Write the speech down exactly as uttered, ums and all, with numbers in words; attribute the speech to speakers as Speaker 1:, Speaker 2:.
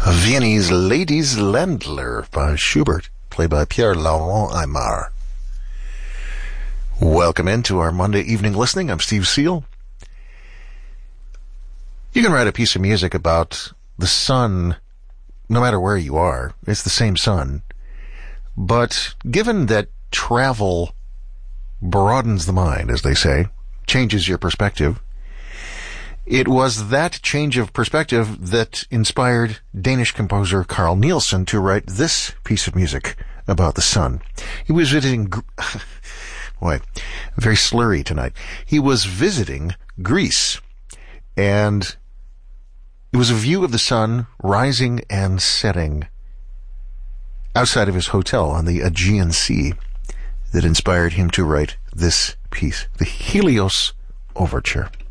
Speaker 1: Viennese Ladies Ländler by Schubert, played by Pierre-Laurent Aimard. Welcome into our Monday evening listening. I'm Steve Seal. You can write a piece of music about the sun no matter where you are. It's the same sun. But given that travel broadens the mind, as they say, changes your perspective, it was that change of perspective that inspired Danish composer Carl Nielsen to write this piece of music about the sun. He was visiting... Boy, very slurry tonight. He was visiting Greece, and it was a view of the sun rising and setting outside of his hotel on the Aegean Sea that inspired him to write this piece, the Helios Overture.